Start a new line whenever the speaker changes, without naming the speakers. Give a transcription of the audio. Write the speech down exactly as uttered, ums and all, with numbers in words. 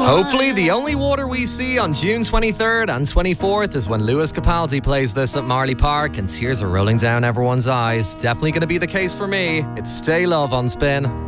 Hopefully the only water we see on June twenty-third and twenty-fourth is when Lewis Capaldi plays this at Marley Park and tears are rolling down everyone's eyes. Definitely going to be the case for me. It's Stay Love on Spin.